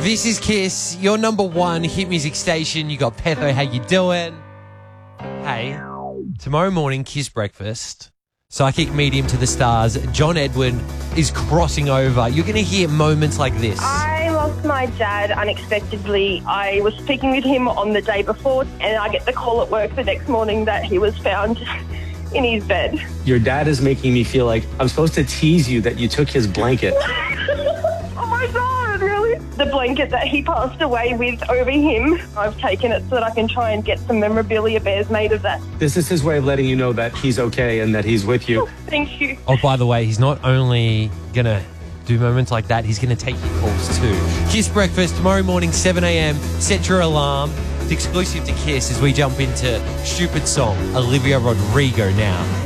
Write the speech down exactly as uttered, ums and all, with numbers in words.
This is Kiss, your number one hit music station. You got Petho, how you doing? Hey, tomorrow morning, Kiss Breakfast, Psychic Medium to the Stars, John Edwin is crossing over. You're going to hear moments like this. I lost my dad unexpectedly. I was speaking with him on the day before, and I get the call at work the next morning that he was found in his bed. Your dad is making me feel like I'm supposed to tease you that you took his blanket. Oh my God, really? The blanket that he passed away with over him, I've taken it so that I can try and get some memorabilia bears made of that. This is his way of letting you know that he's okay and that he's with you. Oh, thank you. Oh, by the way, he's not only going to do moments like that, he's going to take your calls too. Kiss Breakfast, tomorrow morning, seven a.m. Set your alarm. It's exclusive to Kiss as we jump into Stupid Song, Olivia Rodrigo now.